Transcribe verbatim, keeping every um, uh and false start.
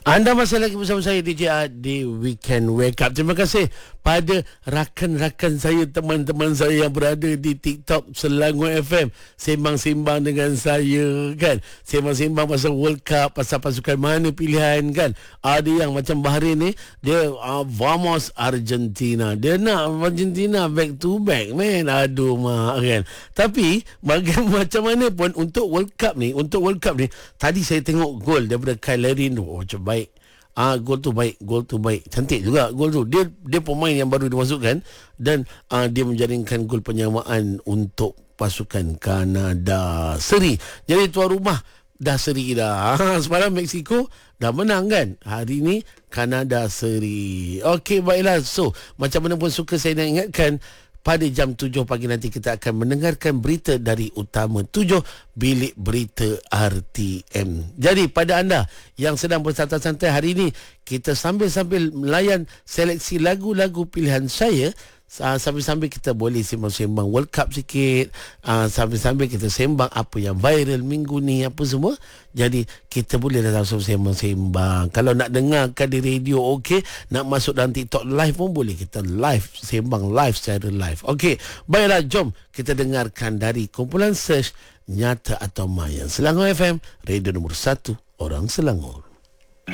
Anda masih lagi bersama saya D J A di Weekend Wake Up. Terima kasih pada rakan-rakan saya, teman-teman saya yang berada di TikTok Selangor F M, sembang-sembang dengan saya kan. Sembang-sembang pasal World Cup, pasal pasukan mana pilihan kan. Ada yang macam Bahrain ni, dia uh, vamos Argentina. Dia nak Argentina back to back man. Aduh mak kan. Tapi bagaimana macam mana pun untuk World Cup ni, untuk World Cup ni, tadi saya tengok gol daripada Kyle Larin tu. Oh, macam baik. Ah, gol tu baik, gol tu baik. Cantik juga gol tu. Dia dia pemain yang baru dimasukkan dan ah, dia menjaringkan gol penyamaan untuk pasukan Kanada seri. Jadi tuan rumah dah seri dah. Ha, semalam Mexico dah menang kan. Hari ni Kanada seri. Okey, baiklah. So, macam mana pun suka saya nak ingatkan, pada jam tujuh pagi nanti kita akan mendengarkan berita dari Utama tujuh, Bilik Berita R T M. Jadi pada anda yang sedang bersantai-santai hari ini, kita sambil-sambil melayan seleksi lagu-lagu pilihan saya, Uh, sambil-sambil kita boleh sembang-sembang World Cup sikit, uh, sambil-sambil kita sembang apa yang viral minggu ni, apa semua. Jadi kita boleh datang sembang-sembang. Kalau nak dengarkan di radio, okey. Nak masuk dalam TikTok live pun boleh. Kita live, sembang live secara live. Okey, baiklah, jom kita dengarkan dari kumpulan search Nyata atau Maya, Selangor F M, radio nombor satu orang Selangor.